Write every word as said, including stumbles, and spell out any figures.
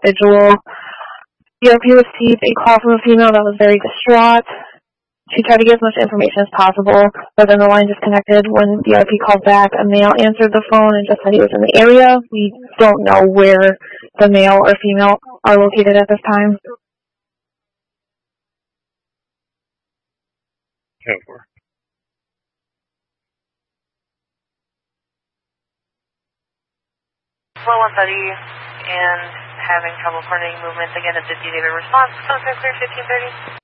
individual. B R P received a call from a female that was very distraught. She tried to get as much information as possible, but then the line disconnected. When B R P called back, a male answered the phone and just said he was in the area. We don't know where the male or female are located at this time. Over. Flow one thirty and having trouble coordinating movements. Again, it's a D-David response. Contact clear fifteen thirty.